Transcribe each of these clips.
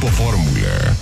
Fórmula.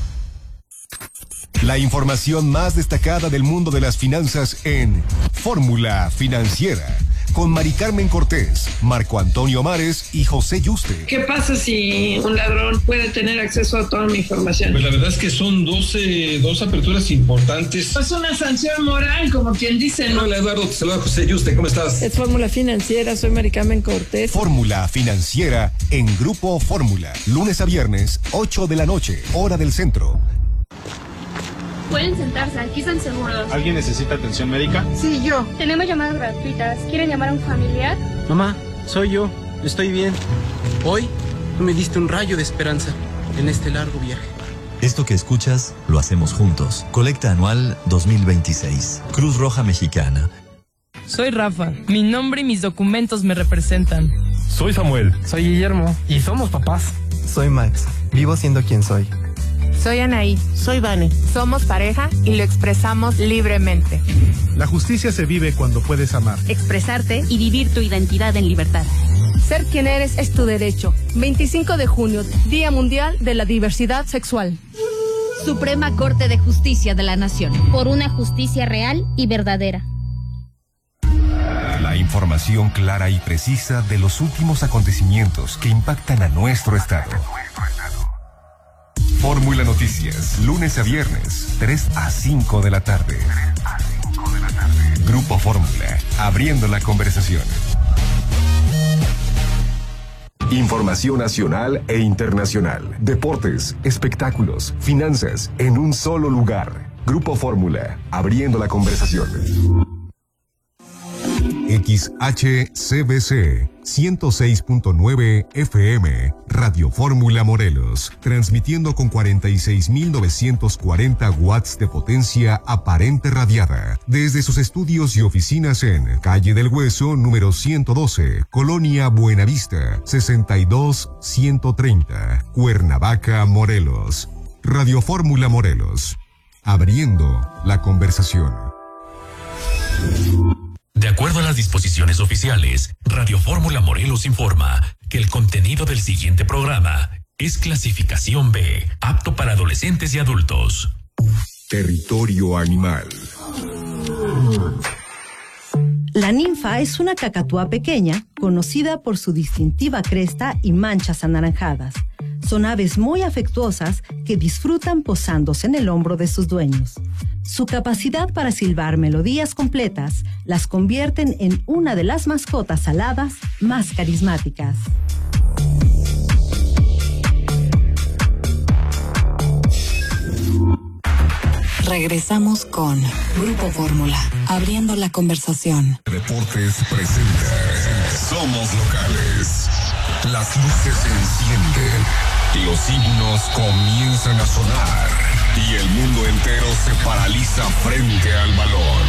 La información más destacada del mundo de las finanzas en Fórmula Financiera, con Mari Carmen Cortés, Marco Antonio Mares y José Yuste. ¿Qué pasa si un ladrón puede tener acceso a toda mi información? Pues la verdad es que son dos aperturas importantes. Es una sanción moral, como quien dice, ¿no? Hola Eduardo, te saluda José Yuste, ¿cómo estás? Es Fórmula Financiera, soy Mari Carmen Cortés. Fórmula Financiera en Grupo Fórmula, lunes a viernes, 8 de la noche, hora del centro. Pueden sentarse, aquí están seguros. ¿Alguien necesita atención médica? Sí, yo. Tenemos llamadas gratuitas. ¿Quieren llamar a un familiar? Mamá, soy yo. Estoy bien. Hoy tú me diste un rayo de esperanza en este largo viaje. Esto que escuchas lo hacemos juntos. Colecta anual 2026. Cruz Roja Mexicana. Soy Rafa. Mi nombre y mis documentos me representan. Soy Samuel. Soy Guillermo. Y somos papás. Soy Max. Vivo siendo quien soy. Soy Anaí. Soy Vane. Somos pareja y lo expresamos libremente. La justicia se vive cuando puedes amar, expresarte y vivir tu identidad en libertad. Ser quien eres es tu derecho. 25 de junio, Día Mundial de la Diversidad Sexual. Suprema Corte de Justicia de la Nación. Por una justicia real y verdadera. La información clara y precisa de los últimos acontecimientos que impactan a nuestro estado. Fórmula Noticias, lunes a viernes, 3 a 5 de la tarde. Grupo Fórmula, abriendo la conversación. Información nacional e internacional, deportes, espectáculos, finanzas, en un solo lugar. Grupo Fórmula, abriendo la conversación. XHCBC 106.9 FM, Radio Fórmula Morelos, transmitiendo con 46.940 watts de potencia aparente radiada, desde sus estudios y oficinas en Calle del Hueso, número 112, Colonia Buenavista, 62130, Cuernavaca, Morelos. Radio Fórmula Morelos, abriendo la conversación. De acuerdo a las disposiciones oficiales, Radio Fórmula Morelos informa que el contenido del siguiente programa es clasificación B, apto para adolescentes y adultos. Territorio animal. La ninfa es una cacatúa pequeña, conocida por su distintiva cresta y manchas anaranjadas. Son aves muy afectuosas que disfrutan posándose en el hombro de sus dueños. Su capacidad para silbar melodías completas las convierten en una de las mascotas aladas más carismáticas. Regresamos con Grupo Fórmula, abriendo la conversación. Deportes presenta Somos Locales. Las luces se encienden, los himnos comienzan a sonar y el mundo entero se paraliza frente al balón.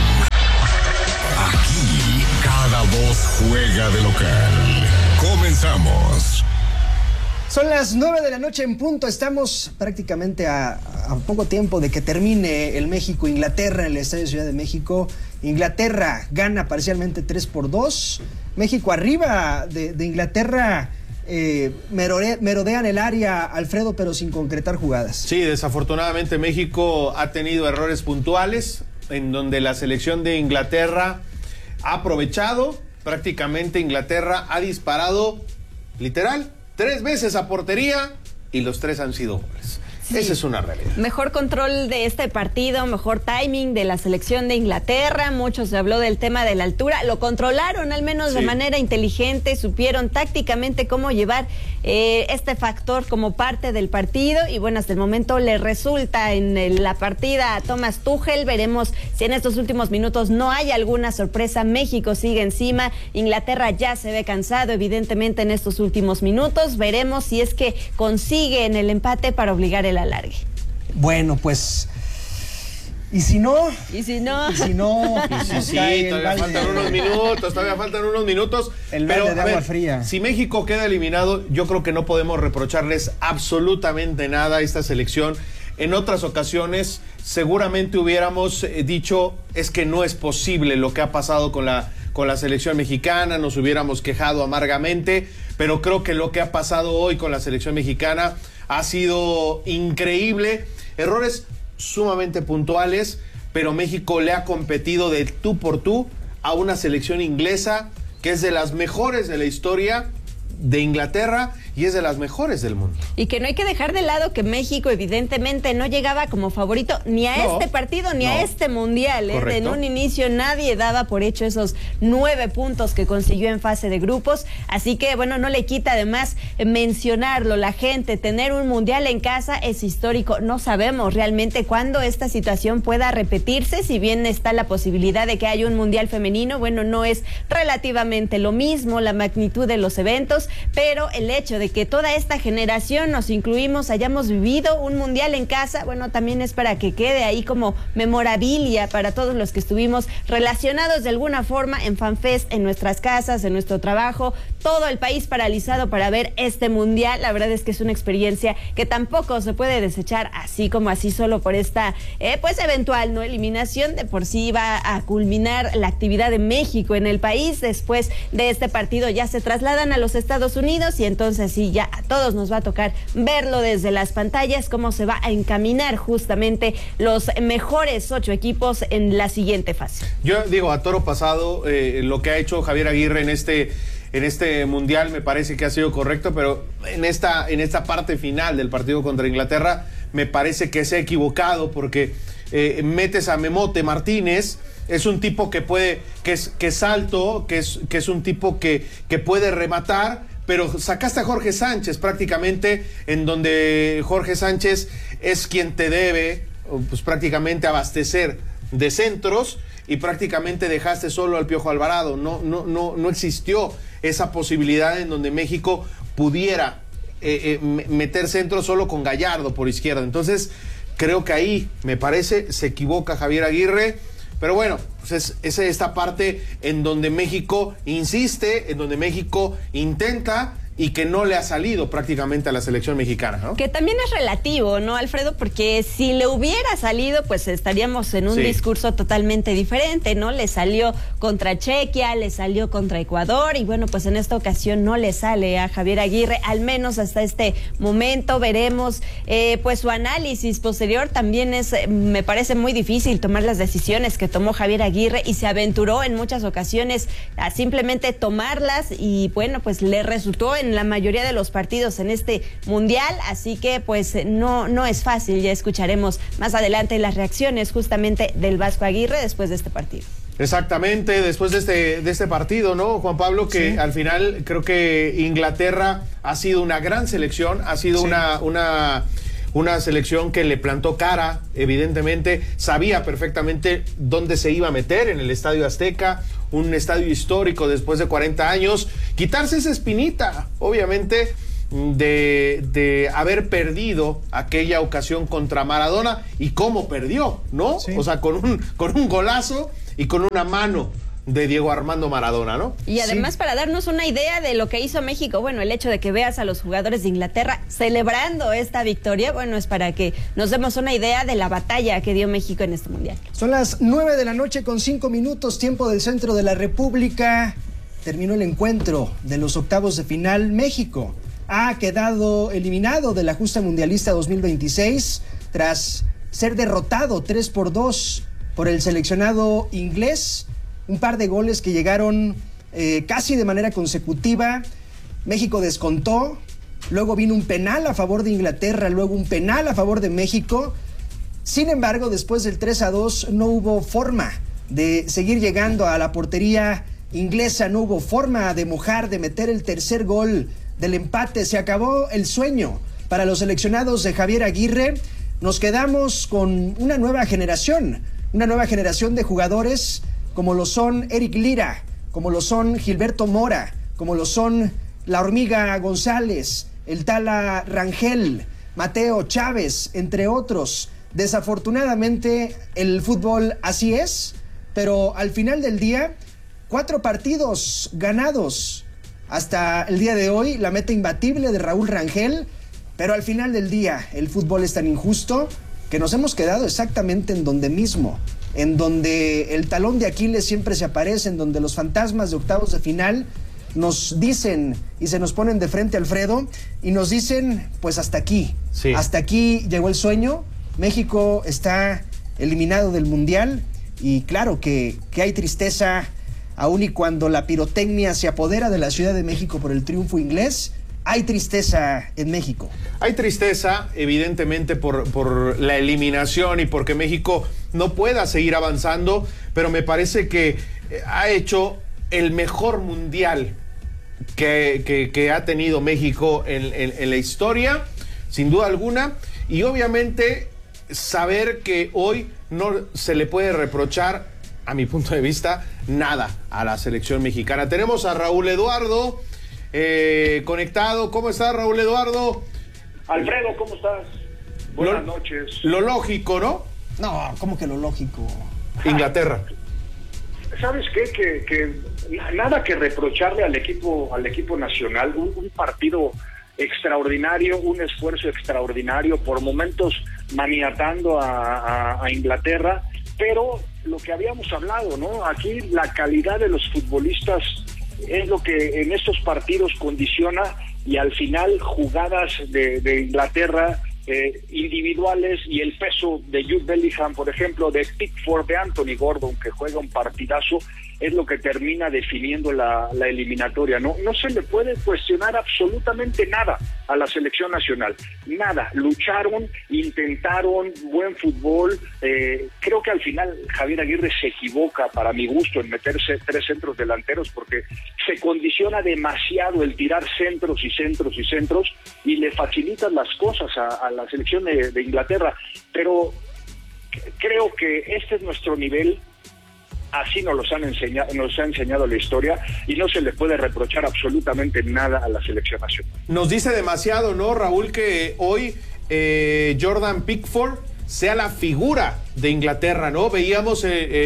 Aquí, cada voz juega de local. Comenzamos. Son las 9 de la noche en punto, estamos prácticamente a poco tiempo de que termine el México-Inglaterra en el Estadio Ciudad de México. Inglaterra gana parcialmente 3-2, México arriba de Inglaterra, merodean el área, Alfredo, pero sin concretar jugadas. Sí, desafortunadamente México ha tenido errores puntuales en donde la selección de Inglaterra ha aprovechado. Prácticamente Inglaterra ha disparado literal 3 veces a portería y los 3 han sido goles. Sí. Esa es una realidad. Mejor control de este partido, mejor timing de la selección de Inglaterra. Mucho se habló del tema de la altura. Lo controlaron al menos de manera inteligente. Supieron tácticamente cómo llevar este factor como parte del partido. Y bueno, hasta el momento le resulta en la partida a Thomas Tuchel. Veremos si en estos últimos minutos no hay alguna sorpresa. México sigue encima. Inglaterra ya se ve cansado, evidentemente, en estos últimos minutos. Veremos si es que consiguen el empate para obligar el alargue. Bueno, pues ¿y si no? ¿Y si no? ¿Y si no? Sí, todavía faltan unos minutos. El balde de agua fría. Si México queda eliminado, yo creo que no podemos reprocharles absolutamente nada a esta selección. En otras ocasiones seguramente hubiéramos dicho, es que no es posible lo que ha pasado con la selección mexicana, nos hubiéramos quejado amargamente, pero creo que lo que ha pasado hoy con la selección mexicana ha sido increíble. Errores sumamente puntuales, pero México le ha competido de tú por tú a una selección inglesa que es de las mejores de la historia de Inglaterra y es de las mejores del mundo. Y que no hay que dejar de lado que México evidentemente no llegaba como favorito ni a este partido ni a este mundial. En un inicio nadie daba por hecho esos 9 puntos que consiguió en fase de grupos. Así que bueno, no le quita además mencionarlo. La gente, tener un mundial en casa es histórico. No sabemos realmente cuándo esta situación pueda repetirse. Si bien está la posibilidad de que haya un mundial femenino, bueno, no es relativamente lo mismo la magnitud de los eventos, pero el hecho de que toda esta generación nos incluimos, hayamos vivido un mundial en casa, bueno, también es para que quede ahí como memorabilia para todos los que estuvimos relacionados de alguna forma en FanFest, en nuestras casas, en nuestro trabajo, todo el país paralizado para ver este mundial. La verdad es que es una experiencia que tampoco se puede desechar así como así solo por esta pues eventual eliminación. De por sí va a culminar la actividad de México en el país. Después de este partido ya se trasladan a los Estados Unidos y entonces sí, ya a todos nos va a tocar verlo desde las pantallas, cómo se va a encaminar justamente los mejores 8 equipos en la siguiente fase. Yo digo, a toro pasado, lo que ha hecho Javier Aguirre en este mundial me parece que ha sido correcto, pero en esta parte final del partido contra Inglaterra me parece que se ha equivocado porque metes a Memote Martínez. Es un tipo que puede, que es alto, que es un tipo que puede rematar, pero sacaste a Jorge Sánchez prácticamente, en donde Jorge Sánchez es quien te debe, pues prácticamente abastecer de centros, y prácticamente dejaste solo al Piojo Alvarado. No existió esa posibilidad en donde México pudiera meter centros solo con Gallardo por izquierda. Entonces, creo que ahí, me parece, se equivoca Javier Aguirre. Pero bueno, pues es esta parte en donde México insiste, en donde México intenta y que no le ha salido prácticamente a la selección mexicana, ¿no? Que también es relativo, ¿no, Alfredo? Porque si le hubiera salido, pues estaríamos en un discurso totalmente diferente, ¿no? Le salió contra Chequia, le salió contra Ecuador, y bueno, pues en esta ocasión no le sale a Javier Aguirre, al menos hasta este momento. Veremos pues su análisis posterior. También me parece muy difícil tomar las decisiones que tomó Javier Aguirre, y se aventuró en muchas ocasiones a simplemente tomarlas, y bueno, pues le resultó en la mayoría de los partidos en este mundial, así que pues no es fácil. Ya escucharemos más adelante las reacciones justamente del Vasco Aguirre después de este partido. Exactamente, después de este partido, ¿no, Juan Pablo? Que al final creo que Inglaterra ha sido una gran selección, ha sido una selección que le plantó cara, evidentemente, sabía perfectamente dónde se iba a meter, en el Estadio Azteca, un estadio histórico después de 40 años, quitarse esa espinita, obviamente, de haber perdido aquella ocasión contra Maradona, y cómo perdió, ¿no? Sí. O sea, con un golazo y con una mano de Diego Armando Maradona, ¿no? Y además, para darnos una idea de lo que hizo México, bueno, el hecho de que veas a los jugadores de Inglaterra celebrando esta victoria, bueno, es para que nos demos una idea de la batalla que dio México en este mundial. Son las 9 de la noche con 5 minutos, tiempo del centro de la República. Terminó el encuentro de los octavos de final. México ha quedado eliminado de la justa mundialista 2026 tras ser derrotado 3-2 por el seleccionado inglés. Un par de goles que llegaron casi de manera consecutiva. México descontó, luego vino un penal a favor de Inglaterra, luego un penal a favor de México. Sin embargo, después del 3-2 no hubo forma de seguir llegando a la portería inglesa, no hubo forma de mojar, de meter el tercer gol del empate. Se acabó el sueño para los seleccionados de Javier Aguirre. Nos quedamos con una nueva generación de jugadores como lo son Eric Lira, como lo son Gilberto Mora, como lo son La Hormiga González, el Tala Rangel, Mateo Chávez, entre otros. Desafortunadamente el fútbol así es, pero al final del día, 4 partidos ganados hasta el día de hoy, la meta imbatible de Raúl Rangel, pero al final del día el fútbol es tan injusto que nos hemos quedado exactamente en donde mismo, en donde el talón de Aquiles siempre se aparece, en donde los fantasmas de octavos de final nos dicen y se nos ponen de frente, Alfredo, y nos dicen, pues hasta aquí. Sí. Hasta aquí llegó el sueño. México está eliminado del Mundial y claro que hay tristeza, aun y cuando la pirotecnia se apodera de la Ciudad de México por el triunfo inglés. Hay tristeza en México. Hay tristeza, evidentemente, por la eliminación y porque México no pueda seguir avanzando, pero me parece que ha hecho el mejor mundial que ha tenido México en la historia, sin duda alguna, y obviamente saber que hoy no se le puede reprochar, a mi punto de vista, nada a la selección mexicana. Tenemos a Raúl Eduardo conectado. ¿Cómo estás, Raúl Eduardo? Alfredo, ¿cómo estás? Buenas noches. Lo lógico, ¿no? No, ¿cómo que lo lógico? Inglaterra. ¿Sabes qué? Que nada que reprocharle al equipo nacional. Un partido extraordinario, un esfuerzo extraordinario, por momentos maniatando a Inglaterra, pero lo que habíamos hablado, ¿no? Aquí la calidad de los futbolistas es lo que en estos partidos condiciona, y al final jugadas de Inglaterra individuales y el peso de Jude Bellingham, por ejemplo, de Pickford, de Anthony Gordon, que juega un partidazo, es lo que termina definiendo la eliminatoria. No se le puede cuestionar absolutamente nada a la selección nacional, nada. Lucharon, intentaron, buen fútbol. Creo que al final Javier Aguirre se equivoca, para mi gusto, en meterse 3 centros delanteros, porque se condiciona demasiado el tirar centros y le facilitan las cosas a la selección de Inglaterra. Pero creo que este es nuestro nivel. Así nos ha enseñado la historia, y no se le puede reprochar absolutamente nada a la selección nacional. Nos dice demasiado, ¿no, Raúl, que hoy Jordan Pickford sea la figura de Inglaterra, ¿no? Veíamos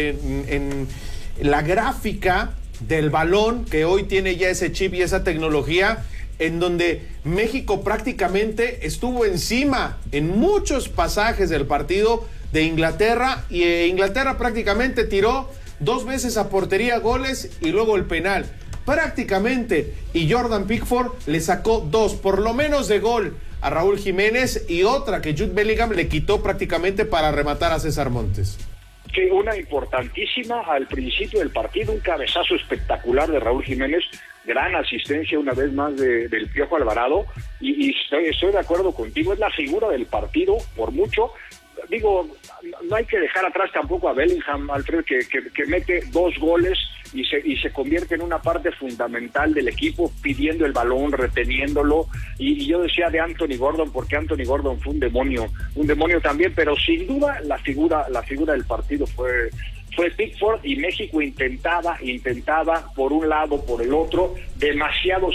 en la gráfica del balón, que hoy tiene ya ese chip y esa tecnología, en donde México prácticamente estuvo encima en muchos pasajes del partido de Inglaterra, y Inglaterra prácticamente tiró 2 veces a portería goles y luego el penal, prácticamente, y Jordan Pickford le sacó 2 por lo menos de gol a Raúl Jiménez, y otra que Jude Bellingham le quitó prácticamente para rematar a César Montes. Sí, una importantísima al principio del partido, un cabezazo espectacular de Raúl Jiménez, gran asistencia una vez más del Piojo Alvarado, y estoy de acuerdo contigo, es la figura del partido por mucho. Digo, no hay que dejar atrás tampoco a Bellingham, Alfred, que mete 2 goles y se convierte en una parte fundamental del equipo, pidiendo el balón, reteniéndolo. Y yo decía de Anthony Gordon, porque Anthony Gordon fue un demonio también, pero sin duda la figura del partido fue Pickford, y México intentaba por un lado, por el otro, demasiados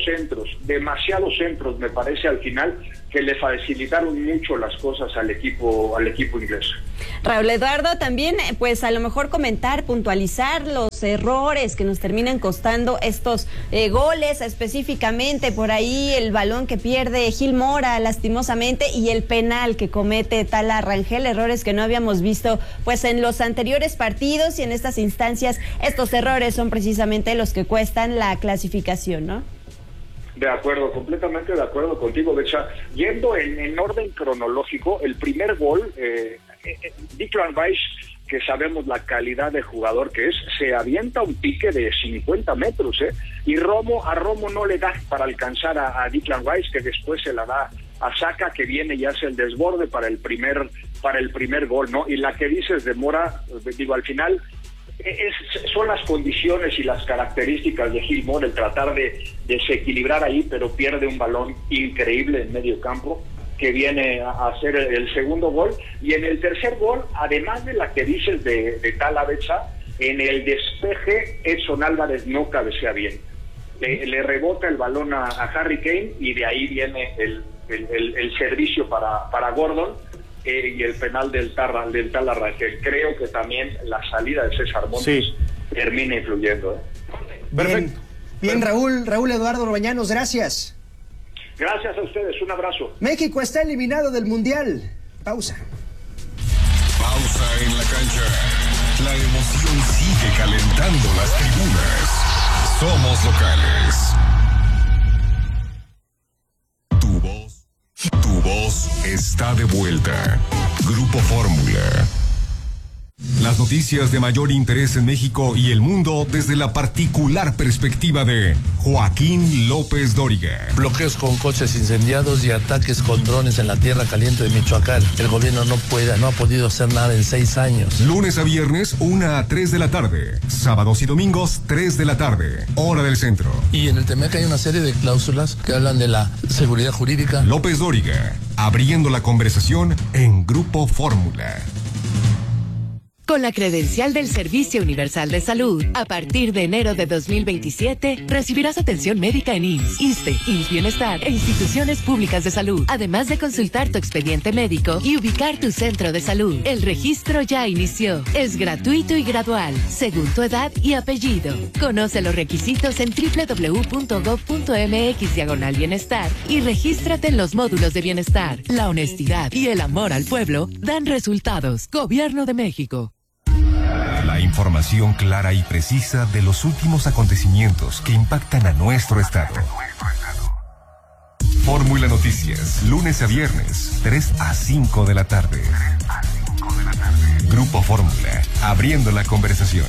centros, me parece, al final, que le facilitaron mucho las cosas al equipo inglés. Raúl Eduardo, también, pues a lo mejor comentar, puntualizar los errores que nos terminan costando estos goles, específicamente por ahí el balón que pierde Gil Mora lastimosamente, y el penal que comete Tala Rangel, errores que no habíamos visto pues en los anteriores partidos, y en estas instancias estos errores son precisamente los que cuestan la clasificación, ¿no? De acuerdo, completamente de acuerdo contigo, Becha. Yendo en orden cronológico, el primer gol, Declan Rice, que sabemos la calidad de jugador que es, se avienta un pique de 50 metros, y a Romo no le da para alcanzar a Declan Rice, que después se la da a Saka, que viene y hace el desborde para el primer gol, ¿no? Y la que dices de Mora, digo, al final son las condiciones y las características de Gil Mora, el tratar de desequilibrar ahí, pero pierde un balón increíble en medio campo, que viene a hacer el segundo gol. Y en el tercer gol, además de la que dices de Talavera, en el despeje Edson Álvarez no cabecea bien, le rebota el balón a Harry Kane, y de ahí viene el servicio para Gordon, y el penal del Tala Rangel. Creo que también la salida de César Montes termina influyendo. Perfecto. Bien, Raúl Eduardo Orbañanos, gracias. Gracias a ustedes, un abrazo. México está eliminado del Mundial. Pausa. Pausa en la cancha. La emoción sigue calentando las tribunas. Somos locales. Tu voz está de vuelta. Grupo Fórmula. Las noticias de mayor interés en México y el mundo desde la particular perspectiva de Joaquín López Dóriga. Bloqueos con coches incendiados y ataques con drones en la tierra caliente de Michoacán. El gobierno no ha podido hacer nada en 6 años. Lunes a viernes, 1 a 3 de la tarde. Sábados y domingos, 3 de la tarde. Hora del centro. Y en el TEMEC hay una serie de cláusulas que hablan de la seguridad jurídica. López Dóriga, abriendo la conversación en Grupo Fórmula. Con la credencial del Servicio Universal de Salud, a partir de enero de 2027, recibirás atención médica en IMSS, ISSSTE, IMSS Bienestar e instituciones públicas de salud, además de consultar tu expediente médico y ubicar tu centro de salud. El registro ya inició. Es gratuito y gradual, según tu edad y apellido. Conoce los requisitos en www.gov.mx/bienestar y regístrate en los módulos de bienestar. La honestidad y el amor al pueblo dan resultados. Gobierno de México. La información clara y precisa de los últimos acontecimientos que impactan a nuestro estado. Fórmula Noticias, lunes a viernes, 3 a 5 de la tarde. Grupo Fórmula, abriendo la conversación.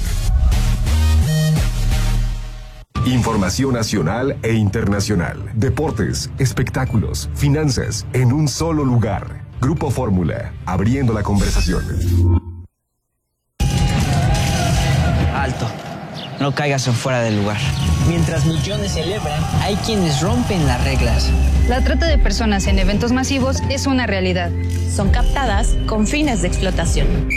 Información nacional e internacional, deportes, espectáculos, finanzas, en un solo lugar. Grupo Fórmula, abriendo la conversación. Alto, no caigas en fuera del lugar. Mientras millones celebran, hay quienes rompen las reglas. La trata de personas en eventos masivos es una realidad. Son captadas con fines de explotación.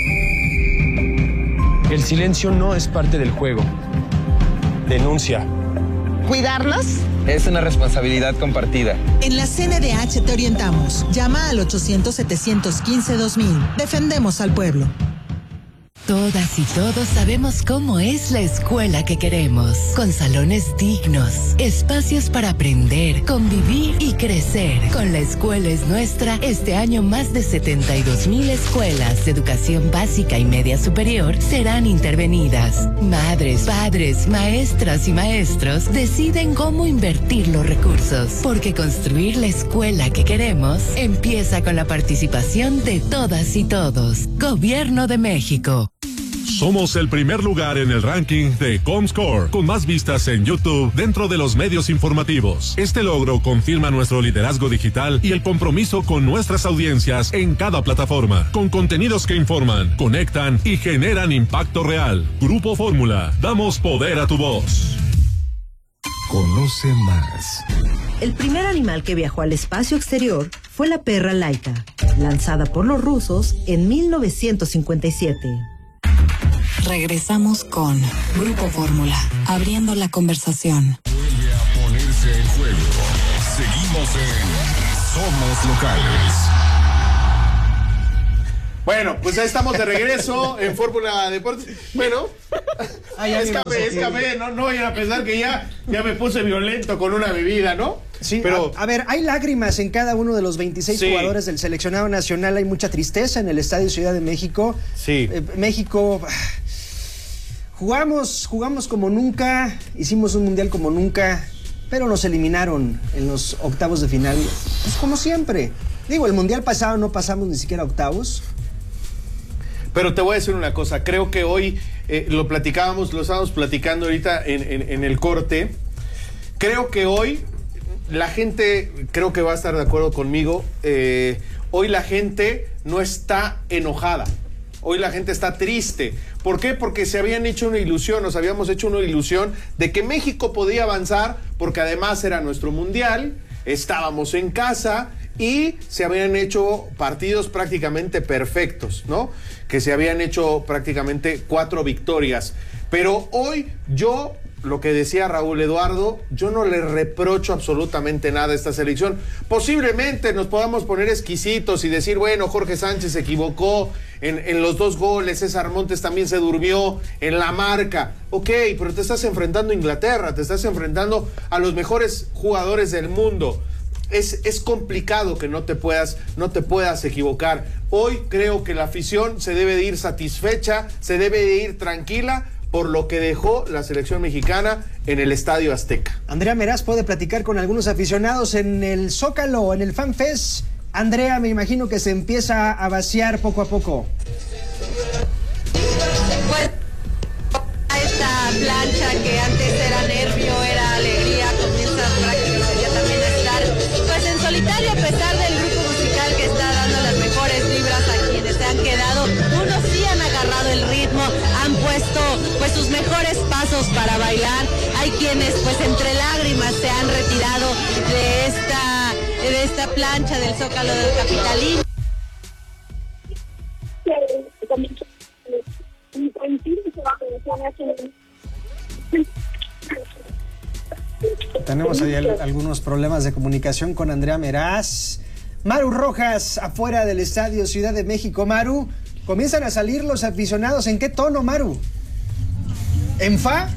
El silencio no es parte del juego. Denuncia. ¿Cuidarnos? Es una responsabilidad compartida. En la CNDH te orientamos. Llama al 800-715-2000. Defendemos al pueblo. Todas y todos sabemos cómo es la escuela que queremos, con salones dignos, espacios para aprender, convivir y crecer. Con La Escuela es Nuestra, este año más de 72,000 escuelas de educación básica y media superior serán intervenidas. Madres, padres, maestras y maestros deciden cómo invertir los recursos, porque construir la escuela que queremos empieza con la participación de todas y todos. Gobierno de México. Somos el primer lugar en el ranking de Comscore, con más vistas en YouTube dentro de los medios informativos. Este logro confirma nuestro liderazgo digital y el compromiso con nuestras audiencias en cada plataforma, con contenidos que informan, conectan y generan impacto real. Grupo Fórmula, damos poder a tu voz. Conoce más. El primer animal que viajó al espacio exterior fue la perra Laika, lanzada por los rusos en 1957. Regresamos con Grupo Fórmula, abriendo la conversación. Vuelve a ponerse en juego. Seguimos en Somos Locales. Bueno, pues ya estamos de regreso en Fórmula Deportes. Bueno, escapé, no vayan a pensar que ya me puse violento con una bebida, ¿no? Sí, pero a ver, hay lágrimas en cada uno de los 26 jugadores del seleccionado nacional, hay mucha tristeza en el Estadio Ciudad de México. Sí. México, jugamos como nunca, hicimos un mundial como nunca, pero nos eliminaron en los octavos de final, pues como siempre. Digo, el mundial pasado no pasamos ni siquiera octavos. Pero te voy a decir una cosa, creo que hoy lo estábamos platicando ahorita en el corte. Creo que hoy la gente, creo que va a estar de acuerdo conmigo, hoy la gente no está enojada, hoy la gente está triste. ¿Por qué? Porque se habían hecho una ilusión, nos habíamos hecho una ilusión de que México podía avanzar, porque además era nuestro mundial, estábamos en casa y se habían hecho partidos prácticamente perfectos, ¿no? Que se habían hecho prácticamente 4 victorias. Pero hoy yo, lo que decía Raúl Eduardo, yo no le reprocho absolutamente nada a esta selección. Posiblemente nos podamos poner exquisitos y decir, bueno, Jorge Sánchez se equivocó en los 2 goles, César Montes también se durmió en la marca. Ok, pero te estás enfrentando a Inglaterra, te estás enfrentando a los mejores jugadores del mundo. Es complicado que no te puedas equivocar. Hoy creo que la afición se debe de ir satisfecha, se debe de ir tranquila, por lo que dejó la selección mexicana en el Estadio Azteca. Andrea Meraz puede platicar con algunos aficionados en el Zócalo, en el FanFest. Andrea, me imagino que se empieza a vaciar poco a poco. Pues esta plancha que antes era nervio, era alegría, comienza prácticamente ya también a estar pues en solitario, a pesar del grupo musical que está dando las mejores vibras a quienes se han quedado. Unos sí han agarrado el ritmo, han puesto pues sus mejores pasos para bailar. Hay quienes pues entre lágrimas se han retirado de esta plancha del Zócalo del Capitalino. Tenemos ahí algunos problemas de comunicación con Andrea Meraz. Maru Rojas, afuera del Estadio Ciudad de México. Maru, comienzan a salir los aficionados. ¿En qué tono, Maru? ¿En fa?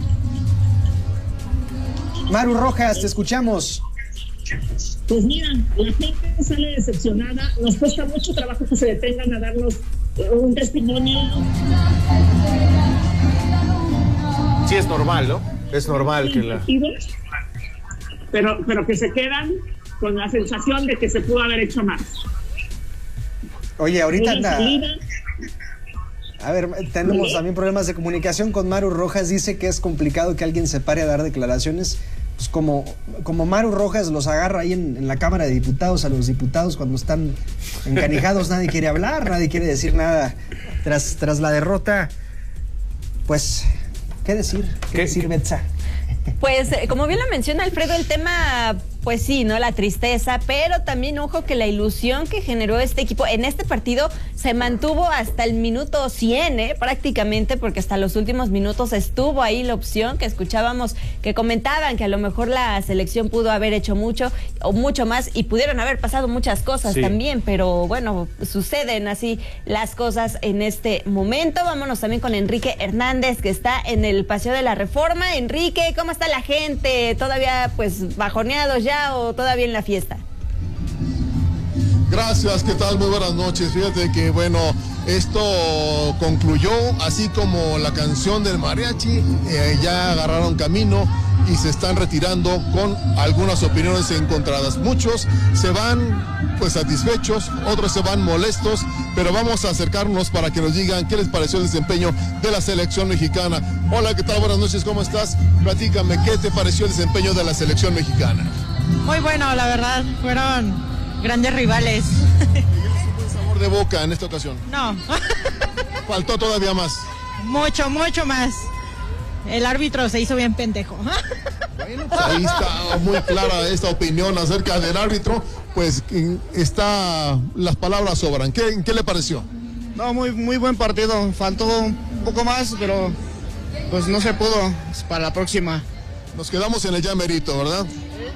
Maru Rojas, te escuchamos. Pues mira, la gente sale decepcionada. Nos cuesta mucho trabajo que se detengan a darnos un testimonio. Sí, es normal, ¿no? Es normal que la... Pero que se quedan con la sensación de que se pudo haber hecho más. Oye, ahorita anda... A ver, tenemos también problemas de comunicación con Maru Rojas. Dice que es complicado que alguien se pare a dar declaraciones. Pues como Maru Rojas los agarra ahí en la Cámara de Diputados, a los diputados cuando están encanijados, nadie quiere hablar, nadie quiere decir nada tras la derrota. Pues, ¿qué decir? ¿Qué decir, Betsa? Pues, como bien lo menciona Alfredo, el tema, pues sí, ¿no? La tristeza, pero también, ojo, que la ilusión que generó este equipo en este partido se mantuvo hasta el minuto 100, prácticamente, porque hasta los últimos minutos estuvo ahí la opción que escuchábamos, que comentaban que a lo mejor la selección pudo haber hecho mucho o mucho más y pudieron haber pasado muchas cosas también, pero bueno, suceden así las cosas en este momento. Vámonos también con Enrique Hernández, que está en el Paseo de la Reforma. Enrique, ¿cómo está la gente? ¿Todavía pues bajoneados ya o todavía en la fiesta? Gracias, ¿qué tal? Muy buenas noches. Fíjate que bueno, esto concluyó, así como la canción del mariachi, ya agarraron camino y se están retirando con algunas opiniones encontradas. Muchos se van pues satisfechos, otros se van molestos, pero vamos a acercarnos para que nos digan qué les pareció el desempeño de la selección mexicana. Hola, ¿qué tal? Buenas noches, ¿cómo estás? Platícame, ¿qué te pareció el desempeño de la selección mexicana? Muy bueno, la verdad, fueron grandes rivales. ¿Tienes un buen sabor de boca en esta ocasión? No. Faltó todavía más. Mucho más. El árbitro se hizo bien pendejo. Bueno, pues ahí está muy clara esta opinión acerca del árbitro. Pues las palabras sobran. ¿Qué le pareció? No, muy buen partido. Faltó un poco más, pero pues no se pudo. Para la próxima. Nos quedamos en el ya merito, ¿verdad?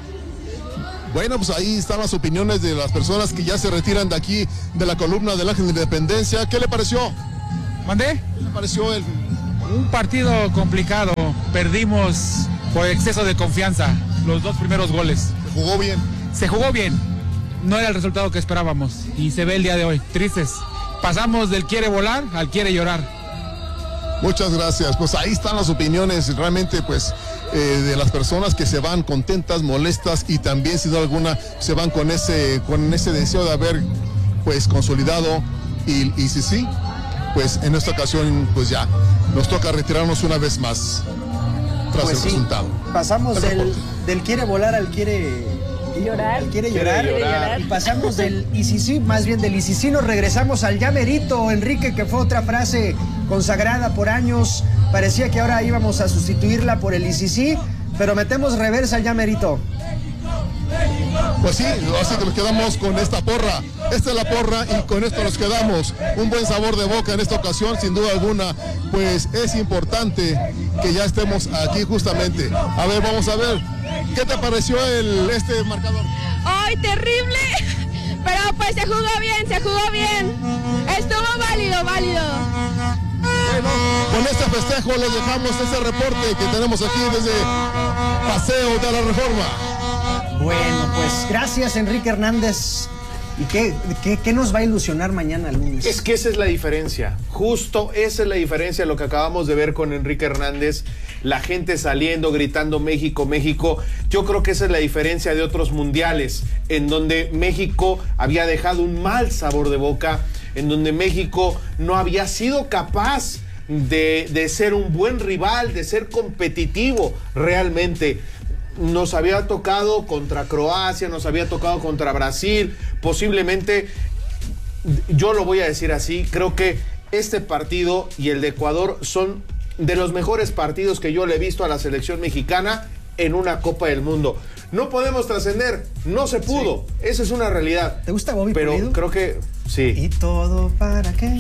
Bueno, pues ahí están las opiniones de las personas que ya se retiran de aquí, de la columna del Ángel de la Independencia. ¿Qué le pareció? ¿Mandé? ¿Qué le pareció un partido complicado? Perdimos por exceso de confianza los 2 primeros goles. ¿Se jugó bien? Se jugó bien. No era el resultado que esperábamos y se ve el día de hoy. Tristes. Pasamos del quiere volar al quiere llorar. Muchas gracias. Pues ahí están las opiniones realmente pues de las personas que se van contentas, molestas y también sin duda alguna se van con ese deseo de haber pues consolidado y sí, pues en esta ocasión pues ya nos toca retirarnos una vez más tras el resultado. Pasamos del quiere volar al quiere llorar. Quiere llorar. Y pasamos del ICC, más bien del ICC, nos regresamos al ya merito, Enrique, que fue otra frase consagrada por años. Parecía que ahora íbamos a sustituirla por el ICC, pero metemos reversa al ya merito. Pues sí, así que nos quedamos con esta porra. Esta es la porra y con esto nos quedamos. Un buen sabor de boca en esta ocasión, sin duda alguna. Pues es importante que ya estemos aquí justamente. A ver, vamos a ver. ¿Qué te pareció este marcador? ¡Ay, terrible! Pero pues se jugó bien. Estuvo válido. Bueno, con este festejo les dejamos este reporte que tenemos aquí desde Paseo de la Reforma. Bueno, pues gracias Enrique Hernández. ¿Y qué nos va a ilusionar mañana lunes? Es que esa es la diferencia, justo esa es la diferencia, lo que acabamos de ver con Enrique Hernández, la gente saliendo, gritando México, México. Yo creo que esa es la diferencia de otros mundiales, en donde México había dejado un mal sabor de boca, en donde México no había sido capaz de ser un buen rival, de ser competitivo realmente. Nos había tocado contra Croacia, nos había tocado contra Brasil, posiblemente, yo lo voy a decir así, creo que este partido y el de Ecuador son de los mejores partidos que yo le he visto a la selección mexicana en una Copa del Mundo. No podemos trascender, no se pudo, sí. Esa es una realidad. ¿Te gusta Bobby Pero Pulido? Creo que sí. ¿Y todo para qué?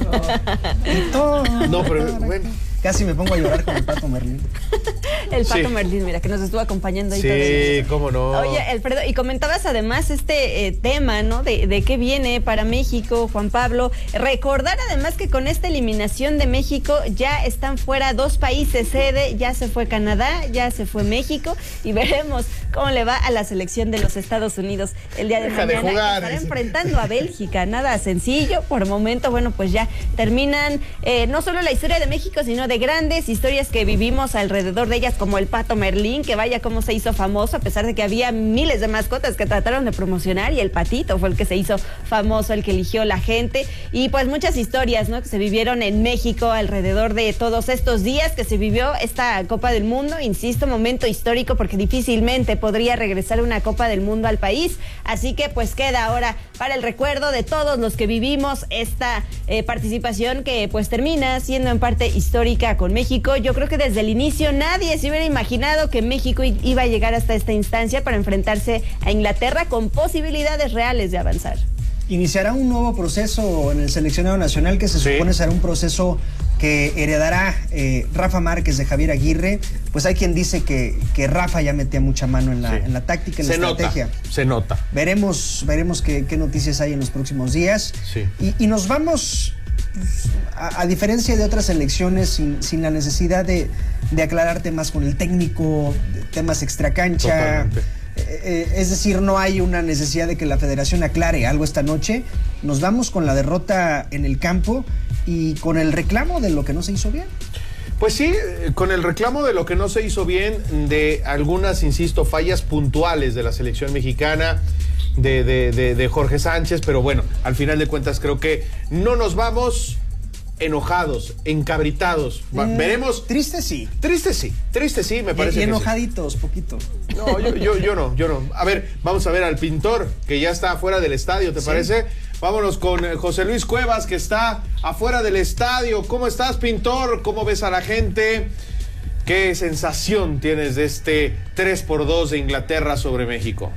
¿Y todo? No, pero bueno. Casi me pongo a llorar con el Pato Merlín. El Pato Merlín, mira, que nos estuvo acompañando ahí. Sí, cómo no. Oye, Alfredo, y comentabas además este tema, ¿no? De qué viene para México, Juan Pablo. Recordar además que con esta eliminación de México ya están fuera 2 países sede, ya se fue Canadá, ya se fue México, y veremos cómo le va a la selección de los Estados Unidos el día de mañana. De jugar, estará enfrentando a Bélgica, nada sencillo. Por momento, bueno, pues ya terminan no solo la historia de México, sino de grandes historias que vivimos alrededor de ellas, como el Pato Merlín, que vaya cómo se hizo famoso, a pesar de que había miles de mascotas que trataron de promocionar, y el patito fue el que se hizo famoso, el que eligió la gente, y pues muchas historias, ¿no?, que se vivieron en México alrededor de todos estos días que se vivió esta Copa del Mundo. Insisto, momento histórico, porque difícilmente podría regresar una Copa del Mundo al país, así que pues queda ahora para el recuerdo de todos los que vivimos esta participación, que pues termina siendo en parte histórica con México. Yo creo que desde el inicio nadie se hubiera imaginado que México iba a llegar hasta esta instancia para enfrentarse a Inglaterra con posibilidades reales de avanzar. Iniciará un nuevo proceso en el seleccionado nacional, que se supone será un proceso que heredará Rafa Márquez de Javier Aguirre. Pues hay quien dice que Rafa ya metía mucha mano en la táctica, en la estrategia. Se nota. Veremos qué noticias hay en los próximos días. Sí. Y nos vamos, a diferencia de otras elecciones, sin la necesidad de aclarar temas con el técnico, temas extracancha. Totalmente. Es decir, no hay una necesidad de que la federación aclare algo esta noche. Nos vamos con la derrota en el campo y con el reclamo de lo que no se hizo bien. Pues sí, con el reclamo de lo que no se hizo bien, de algunas, insisto, fallas puntuales de la selección mexicana, de Jorge Sánchez, pero bueno, al final de cuentas creo que no nos vamos enojados, encabritados. Veremos. Triste sí, me parece. Y enojaditos, poquito. No, yo no. A ver, vamos a ver al Pintor, que ya está afuera del estadio, ¿te parece? Vámonos con José Luis Cuevas, que está afuera del estadio. ¿Cómo estás, Pintor? ¿Cómo ves a la gente? ¿Qué sensación tienes de este 3-2 de Inglaterra sobre México?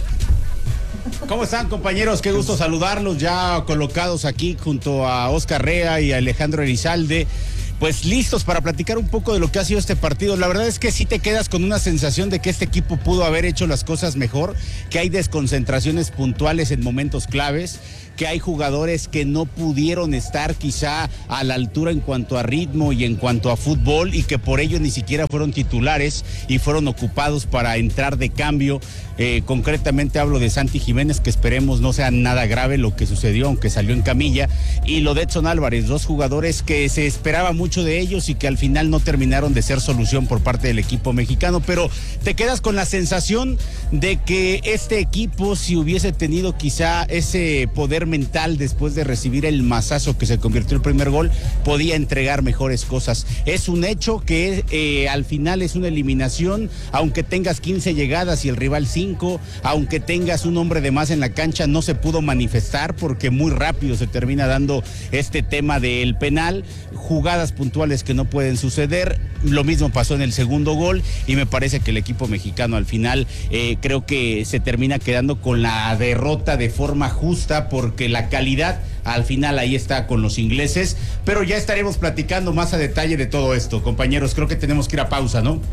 ¿Cómo están, compañeros? Qué gusto saludarlos, ya colocados aquí junto a Oscar Rea y a Alejandro Elizalde, pues listos para platicar un poco de lo que ha sido este partido. La verdad es que sí te quedas con una sensación de que este equipo pudo haber hecho las cosas mejor, que hay desconcentraciones puntuales en momentos claves, que hay jugadores que no pudieron estar quizá a la altura en cuanto a ritmo y en cuanto a fútbol, y que por ello ni siquiera fueron titulares y fueron ocupados para entrar de cambio. Concretamente hablo de Santi Jiménez, que esperemos no sea nada grave lo que sucedió, aunque salió en camilla, y lo de Edson Álvarez, 2 jugadores que se esperaba mucho de ellos y que al final no terminaron de ser solución por parte del equipo mexicano. Pero te quedas con la sensación de que este equipo, si hubiese tenido quizá ese poder mental después de recibir el mazazo que se convirtió en el primer gol, podía entregar mejores cosas. Es un hecho que al final es una eliminación, aunque tengas 15 llegadas y el rival 5, aunque tengas un hombre de más en la cancha, no se pudo manifestar porque muy rápido se termina dando este tema del penal, jugadas puntuales que no pueden suceder. Lo mismo pasó en el segundo gol, y me parece que el equipo mexicano al final creo que se termina quedando con la derrota de forma justa, porque la calidad al final ahí está con los ingleses. Pero ya estaremos platicando más a detalle de todo esto, compañeros. Creo que tenemos que ir a pausa, ¿no?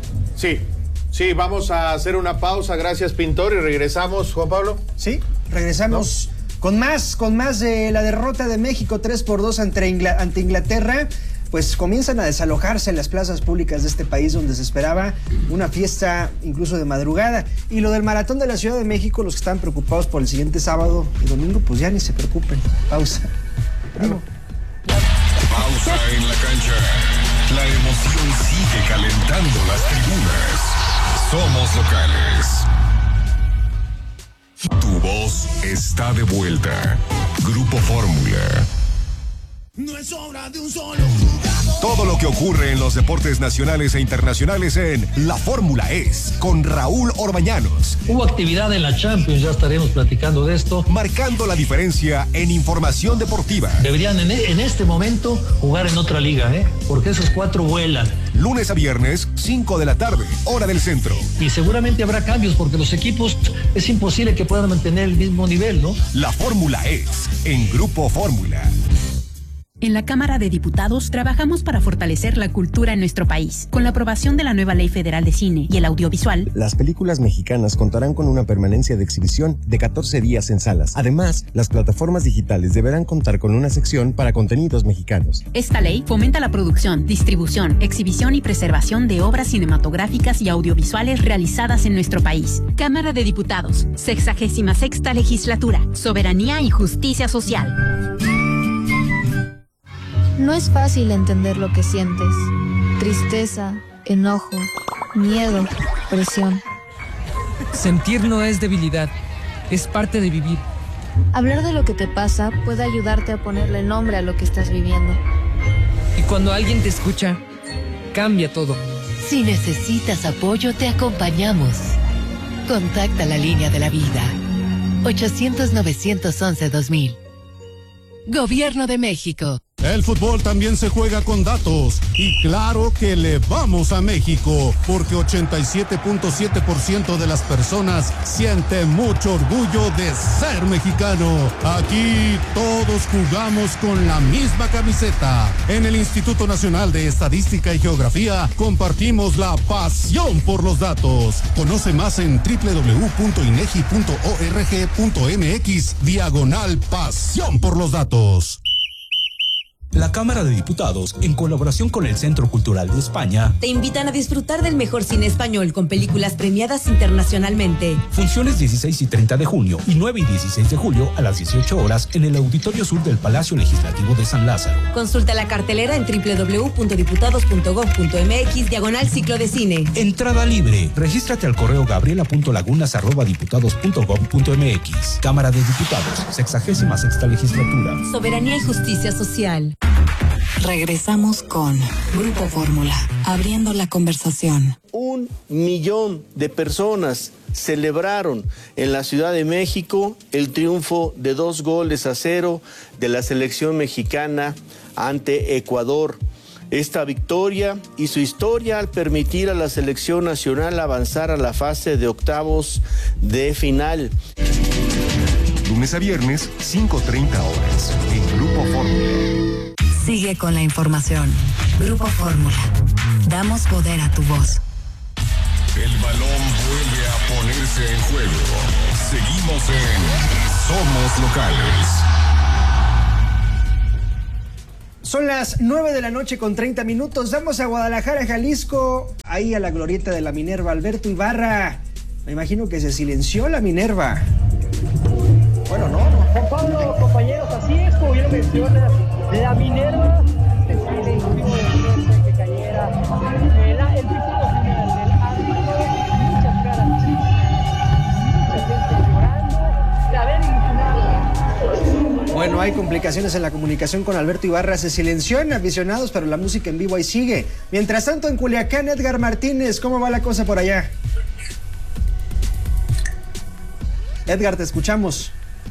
Sí, vamos a hacer una pausa. Gracias, Pintor, y regresamos, Juan Pablo. Sí, regresamos con más de la derrota de México 3-2 ante Inglaterra. pues comienzan a desalojarse en las plazas públicas de este país, donde se esperaba una fiesta incluso de madrugada. Y lo del maratón de la Ciudad de México, los que están preocupados por el siguiente sábado y domingo, pues ya ni se preocupen. Pausa. Pausa en la cancha. La emoción sigue calentando las tribunas. Somos locales. Tu voz está de vuelta. Grupo Fórmula. No es obra de un solo jugador. Todo lo que ocurre en los deportes nacionales e internacionales en La Fórmula Es, con Raúl Orbañanos. Hubo actividad en la Champions, ya estaremos platicando de esto. Marcando la diferencia en información deportiva. Deberían en este momento jugar en otra liga, porque esos 4 vuelan. Lunes a viernes, 5 de la tarde, hora del centro. Y seguramente habrá cambios, porque los equipos es imposible que puedan mantener el mismo nivel, ¿no? La Fórmula Es, en Grupo Fórmula. En la Cámara de Diputados trabajamos para fortalecer la cultura en nuestro país. Con la aprobación de la nueva Ley Federal de Cine y el Audiovisual, las películas mexicanas contarán con una permanencia de exhibición de 14 días en salas. Además, las plataformas digitales deberán contar con una sección para contenidos mexicanos. Esta ley fomenta la producción, distribución, exhibición y preservación de obras cinematográficas y audiovisuales realizadas en nuestro país. Cámara de Diputados, 66ª Legislatura, Soberanía y Justicia Social. No es fácil entender lo que sientes. Tristeza, enojo, miedo, presión. Sentir no es debilidad, es parte de vivir. Hablar de lo que te pasa puede ayudarte a ponerle nombre a lo que estás viviendo. Y cuando alguien te escucha, cambia todo. Si necesitas apoyo, te acompañamos. Contacta la línea de la vida. 800-911-2000. Gobierno de México. El fútbol también se juega con datos y claro que le vamos a México porque 87.7% de las personas siente mucho orgullo de ser mexicano. Aquí todos jugamos con la misma camiseta. En el Instituto Nacional de Estadística y Geografía compartimos la pasión por los datos. Conoce más en www.inegi.org.mx/pasión por los datos. La Cámara de Diputados, en colaboración con el Centro Cultural de España, te invitan a disfrutar del mejor cine español con películas premiadas internacionalmente. Funciones 16 y 30 de junio y 9 y 16 de julio a las 18 horas en el Auditorio Sur del Palacio Legislativo de San Lázaro. Consulta la cartelera en www.diputados.gov.mx/ciclo de cine. Entrada libre. Regístrate al correo gabriela.lagunas@diputados.gov.mx. Cámara de Diputados, 66ª Legislatura. Soberanía y Justicia Social. Regresamos con Grupo Fórmula, abriendo la conversación. 1 millón de personas celebraron en la Ciudad de México el triunfo de 2-0 de la selección mexicana ante Ecuador. Esta victoria hizo historia al permitir a la selección nacional avanzar a la fase de octavos de final. Lunes a viernes, 5:30 horas, en Grupo Fórmula. Sigue con la información. Grupo Fórmula. Damos poder a tu voz. El balón vuelve a ponerse en juego. Seguimos en Somos Locales. Son las 9 de la noche con 30 minutos. Vamos a Guadalajara, Jalisco. Ahí a la glorieta de la Minerva. Alberto Ibarra. Me imagino que se silenció la Minerva. Bueno, no. Juan Pablo, compañeros, así es como bien lo menciona. La Minerva se silenció después de que cayera el pitido final del árbitro. Muchas caras, mucha gente llorando de haber eliminado. Bueno, hay complicaciones en la comunicación con Alberto Ibarra. Se silenció en aficionados, pero la música en vivo ahí sigue. Mientras tanto, en Culiacán, Edgar Martínez, ¿cómo va la cosa por allá? Edgar, te escuchamos.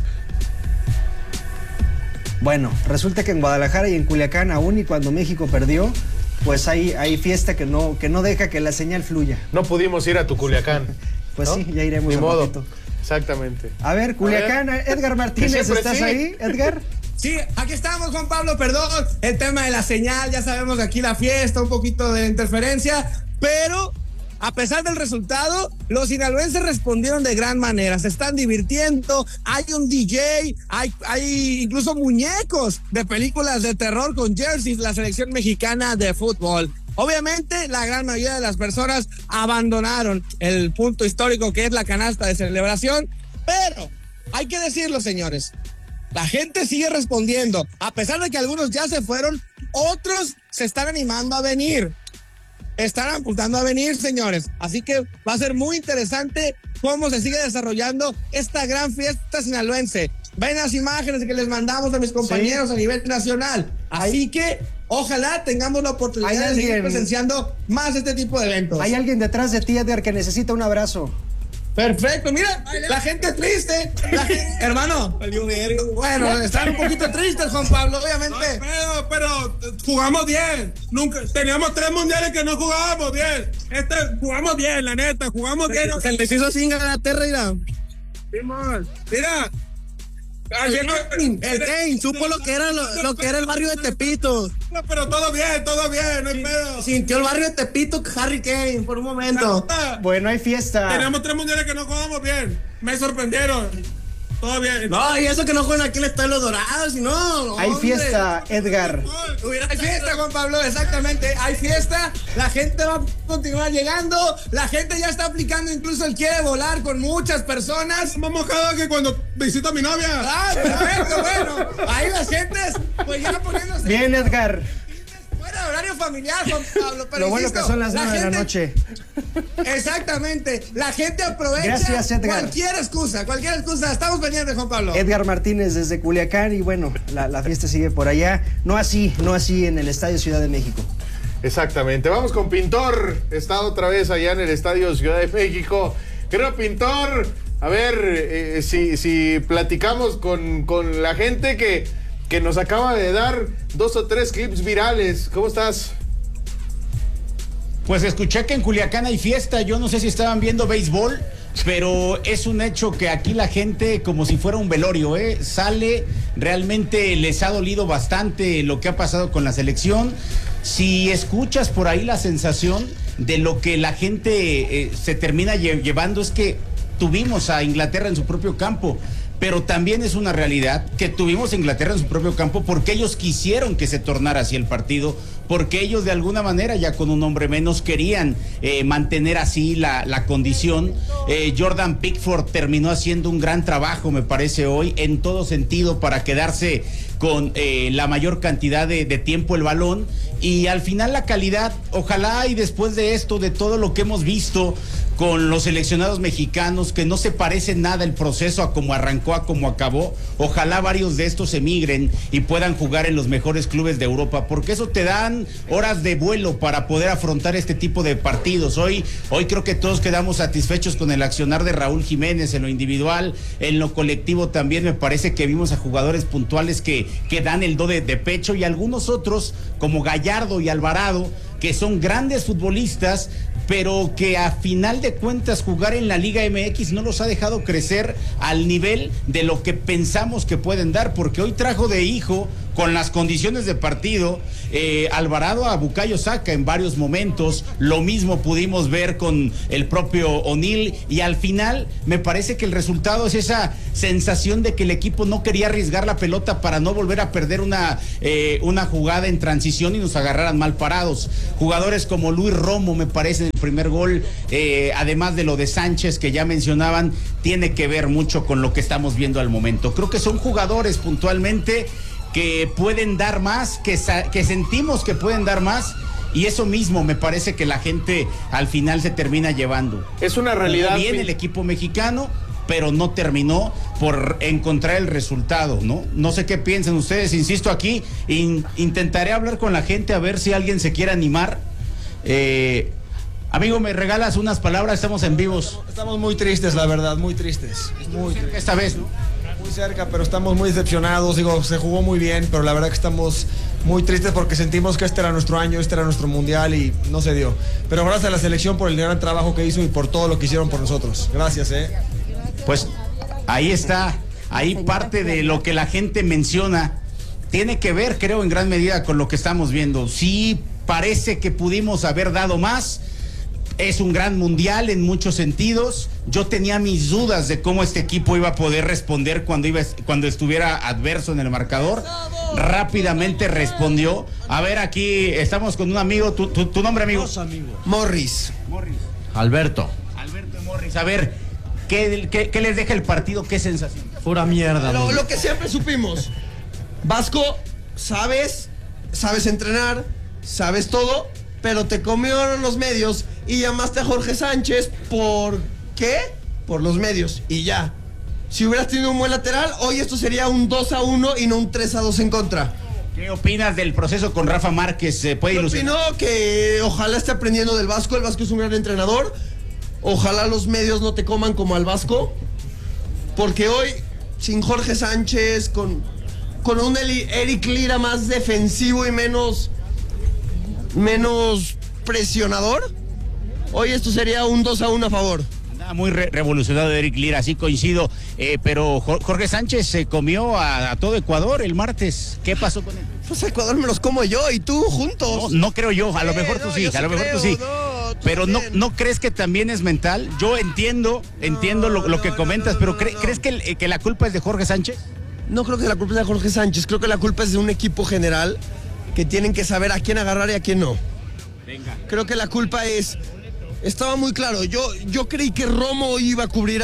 Bueno, resulta que en Guadalajara y en Culiacán aún y cuando México perdió, pues hay fiesta que no deja que la señal fluya. No pudimos ir a tu Culiacán. Pues ¿no? Sí, ya iremos. Ni modo. Ratito. Exactamente. A ver, Culiacán, Edgar Martínez, ¿estás ahí, Edgar? Sí, aquí estamos, Juan Pablo, perdón, el tema de la señal, ya sabemos que aquí la fiesta, un poquito de interferencia, pero a pesar del resultado, los sinaloenses respondieron de gran manera, se están divirtiendo, hay un DJ, hay incluso muñecos de películas de terror con jerseys, la selección mexicana de fútbol. Obviamente, la gran mayoría de las personas abandonaron el punto histórico que es la canasta de celebración, pero hay que decirlo, señores, la gente sigue respondiendo. A pesar de que algunos ya se fueron, otros se están animando a venir. Están apuntando a venir, señores. Así que va a ser muy interesante cómo se sigue desarrollando esta gran fiesta sinaloense. Ven las imágenes que les mandamos a mis compañeros a nivel nacional. Así que ojalá tengamos la oportunidad de seguir presenciando más este tipo de eventos. Hay alguien detrás de ti, Edgar, que necesita un abrazo. Perfecto, mira, la gente es triste. Hermano, bueno, están un poquito tristes, Juan Pablo, obviamente. No, pero jugamos bien. Nunca teníamos 3 mundiales que no jugábamos bien. Jugamos bien, la neta, jugamos bien. Se les hizo sin Inglaterra, mira. El Kane supo lo que era el barrio de Tepito. No, pero todo bien, no hay pedo. Sintió el barrio de Tepito Harry Kane por un momento. Bueno, hay fiesta. Tenemos 3 mundiales que no jugamos bien. Me sorprendieron. Todo bien. No, y eso que no juegan aquí en el Estadio Los Dorados, y no. Hay fiesta, Edgar. Hay fiesta, Juan Pablo, exactamente. Hay fiesta. La gente va a continuar llegando. La gente ya está aplicando incluso el quiere volar con muchas personas. Más mojado que cuando visito a mi novia. Ah, perfecto, bueno. Ahí las gentes, pues ya poniéndose. Bien, Edgar. Fuera de horario familiar, Juan Pablo. Pero lo bueno que son las 9 de la noche. Exactamente. La gente aprovecha. Gracias, Edgar. Cualquier excusa. Estamos pendientes, Juan Pablo. Edgar Martínez desde Culiacán y bueno, la fiesta sigue por allá. No así en el Estadio Ciudad de México. Exactamente. Vamos con Pintor. Está otra vez allá en el Estadio Ciudad de México. Creo, Pintor, a ver si platicamos con la gente que nos acaba de dar 2 o 3 clips virales. ¿Cómo estás? Pues escuché que en Culiacán hay fiesta. Yo no sé si estaban viendo béisbol, pero es un hecho que aquí la gente, como si fuera un velorio, sale. Realmente les ha dolido bastante lo que ha pasado con la selección. Si escuchas por ahí la sensación de lo que la gente se termina llevando, es que tuvimos a Inglaterra en su propio campo. Pero también es una realidad que tuvimos a Inglaterra en su propio campo porque ellos quisieron que se tornara así el partido, porque ellos de alguna manera ya con un hombre menos querían mantener así la condición. Jordan Pickford terminó haciendo un gran trabajo, me parece hoy, en todo sentido para quedarse con la mayor cantidad de tiempo el balón, y al final la calidad, ojalá, y después de esto, de todo lo que hemos visto con los seleccionados mexicanos, que no se parece nada el proceso a cómo arrancó, a cómo acabó, ojalá varios de estos emigren y puedan jugar en los mejores clubes de Europa, porque eso te dan horas de vuelo para poder afrontar este tipo de partidos. Hoy creo que todos quedamos satisfechos con el accionar de Raúl Jiménez en lo individual, en lo colectivo también me parece que vimos a jugadores puntuales que dan el do de pecho, y algunos otros como Gallardo y Alvarado, que son grandes futbolistas, pero que a final de cuentas jugar en la Liga MX no los ha dejado crecer al nivel de lo que pensamos que pueden dar, porque hoy trajo de hijo, con las condiciones de partido, Alvarado a Bukayo Saka en varios momentos. Lo mismo pudimos ver con el propio O'Neal, y al final me parece que el resultado es esa sensación de que el equipo no quería arriesgar la pelota para no volver a perder una jugada en transición y nos agarraran mal parados. Jugadores como Luis Romo, me parece, en el primer gol, además de lo de Sánchez que ya mencionaban, tiene que ver mucho con lo que estamos viendo al momento. Creo que son jugadores puntualmente que pueden dar más, que sentimos que pueden dar más, y eso mismo me parece que la gente al final se termina llevando. Es una realidad. Jugó bien el equipo mexicano, pero no terminó por encontrar el resultado, ¿no? No sé qué piensan ustedes, insisto, aquí intentaré hablar con la gente a ver si alguien se quiere animar. Amigo, ¿me regalas unas palabras? Estamos en vivos. Estamos muy tristes, la verdad, muy tristes. Muy cerca esta vez, ¿no? Muy cerca, pero estamos muy decepcionados. Digo, se jugó muy bien, pero la verdad que estamos muy tristes porque sentimos que este era nuestro año, este era nuestro mundial y no se dio. Pero gracias a la selección por el gran trabajo que hizo y por todo lo que hicieron por nosotros. Gracias, Pues ahí está, ahí parte de lo que la gente menciona. Tiene que ver, creo, en gran medida con lo que estamos viendo. Sí, parece que pudimos haber dado más. Es un gran mundial en muchos sentidos. Yo tenía mis dudas de cómo este equipo iba a poder responder cuando estuviera adverso en el marcador. Rápidamente respondió. A ver, aquí estamos con un amigo. ¿Tu nombre, amigo? Morris. Alberto Morris. A ver, ¿qué les deja el partido? ¿Qué sensación? Pura mierda. Lo que siempre supimos. Vasco, sabes entrenar, sabes todo, pero te comieron los medios y llamaste a Jorge Sánchez. ¿Por qué? Por los medios y ya. Si hubieras tenido un buen lateral, hoy esto sería un 2-1 y no un 3-2 en contra. ¿Qué opinas del proceso con Rafa Márquez? ¿Se puede ilusionar? Opino que ojalá esté aprendiendo del Vasco. El Vasco es un gran entrenador. Ojalá los medios no te coman como al Vasco. Porque hoy, sin Jorge Sánchez, con un Eric Lira más defensivo y menos presionador, hoy esto sería un 2-1 a favor. Muy revolucionado Eric Lira, sí coincido, pero Jorge Sánchez se comió a todo Ecuador el martes. ¿Qué pasó con él? Pues a Ecuador me los como yo y tú juntos. No creo yo, a lo mejor tú sí, tú sí. Pero ¿no crees que también es mental? Yo entiendo lo que comentas, pero ¿crees que la culpa es de Jorge Sánchez? No creo que la culpa es de Jorge Sánchez, creo que la culpa es de un equipo general que tienen que saber a quién agarrar y a quién no. Venga. Creo que la culpa estaba muy claro. Yo creí que Romo iba a cubrir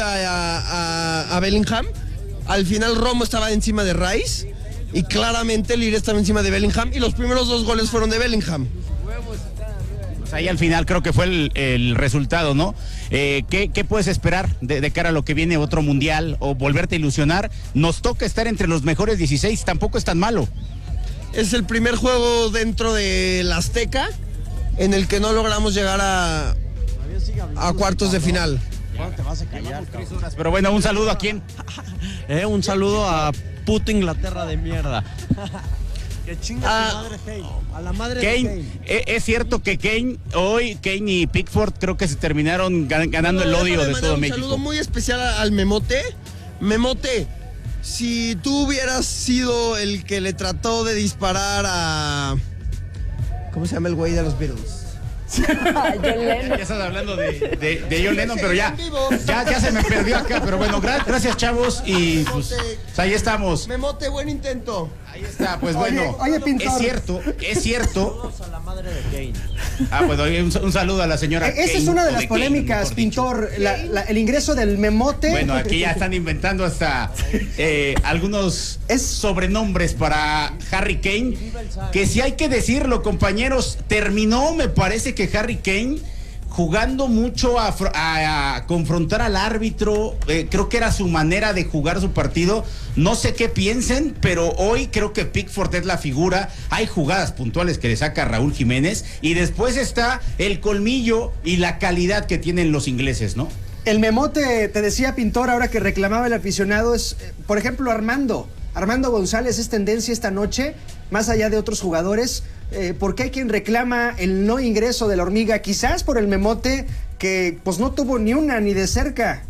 a Bellingham. Al final Romo estaba encima de Rice y claramente Lira estaba encima de Bellingham y los primeros 2 goles fueron de Bellingham. Pues ahí al final creo que fue el resultado, ¿no? ¿Qué puedes esperar de cara a lo que viene otro mundial o volverte a ilusionar? Nos toca estar entre los mejores 16, tampoco es tan malo. Es el primer juego dentro del Azteca en el que no logramos llegar a cuartos de final. Te vas a callar, pero bueno, un saludo a quién. Un saludo a puto Inglaterra de mierda. Que chinga tu madre Kane. A la madre Kane, de Kane. Es cierto que Kane y Pickford creo que se terminaron ganando el odio de todo México. Un saludo muy especial al Memote. Memote, si tú hubieras sido el que le trató de disparar a... ¿Cómo se llama el güey de los Beatles? John Lennon. Ya estás hablando de John Lennon, pero ya se me perdió acá. Pero bueno, gracias, chavos. Y pues ahí estamos. Memote, buen intento. Ahí está, pues bueno. Oye, Pintor. Es cierto. A la madre de Kane. Pues un saludo a la señora Esa Kane, es una de las Kane, polémicas, Pintor. El ingreso del Memote. Bueno, aquí ya están inventando hasta algunos sobrenombres para Harry Kane. Que si hay que decirlo, compañeros, terminó, me parece que Harry Kane jugando mucho a confrontar al árbitro. Creo que era su manera de jugar su partido. No sé qué piensen, pero hoy creo que Pickford es la figura. Hay jugadas puntuales que le saca Raúl Jiménez y después está el colmillo y la calidad que tienen los ingleses, ¿no? El Memote, te decía, Pintor, ahora que reclamaba el aficionado, es, por ejemplo, Armando González es tendencia esta noche, más allá de otros jugadores, porque hay quien reclama el no ingreso de la Hormiga, quizás por el Memote, que pues no tuvo ni una ni de cerca.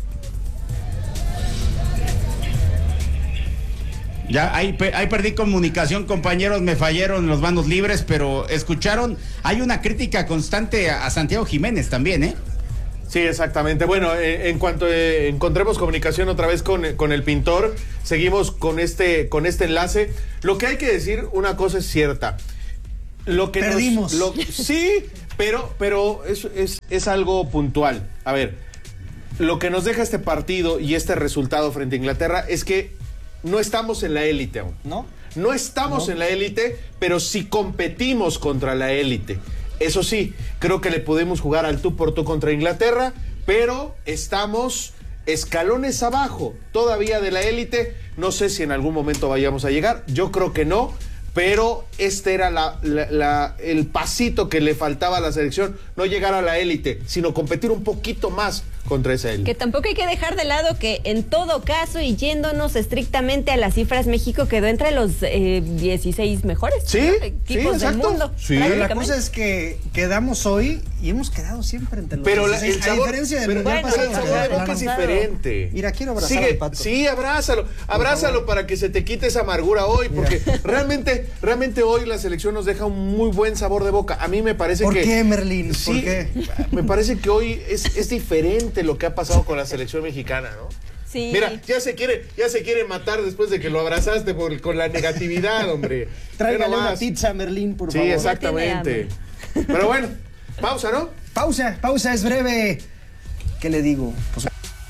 Ya ahí perdí comunicación, compañeros, me fallaron los manos libres, pero escucharon, hay una crítica constante a Santiago Jiménez también, ¿eh? Sí, exactamente. Bueno, en cuanto encontremos comunicación otra vez con el Pintor, seguimos con este enlace. Lo que hay que decir, una cosa es cierta. Lo que perdimos. Sí, pero es algo puntual. A ver, lo que nos deja este partido y este resultado frente a Inglaterra es que no estamos en la élite aún. No estamos en la élite, pero sí competimos contra la élite. Eso sí, creo que le podemos jugar al tú por tú contra Inglaterra, pero estamos escalones abajo todavía de la élite. No sé si en algún momento vayamos a llegar, yo creo que no, pero este era el pasito que le faltaba a la selección, no llegar a la élite, sino competir un poquito más contra esa élite. Que tampoco hay que dejar de lado que en todo caso, y yéndonos estrictamente a las cifras, México quedó entre los 16 mejores equipos del mundo. Sí. La cosa es que quedamos hoy y hemos quedado siempre entre los Pero 16, el sabor, a diferencia del mundial pero pasado. el sabor de boca es diferente. Mira, quiero abrazar al Pato. Sí, abrázalo para que se te quite esa amargura hoy, porque realmente hoy la selección nos deja un muy buen sabor de boca. A mí me parece ¿Por que... qué, Merlín? Sí, ¿Por qué? me parece que hoy es diferente lo que ha pasado con la selección mexicana, ¿no? Sí. Mira, ya se quiere matar después de que lo abrazaste con la negatividad, hombre. Tráigale una pizza, Merlín, por favor. Sí, exactamente. Pero bueno, pausa, ¿no? Pausa, es breve. ¿Qué le digo? Pues...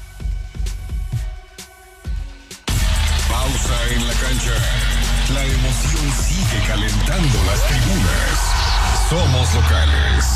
Pausa en la cancha. La emoción sigue calentando las tribunas. Somos locales.